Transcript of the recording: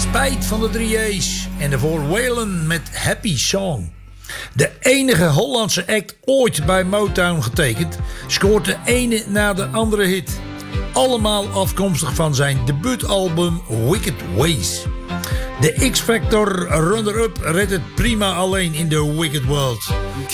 Spijt van de 3A's en daarvoor Waylon met Happy Song. De enige Hollandse act ooit bij Motown getekend, scoort de ene na de andere hit. Allemaal afkomstig van zijn debuutalbum Wicked Ways. De X-Factor runner-up redt het prima alleen in The Wicked World.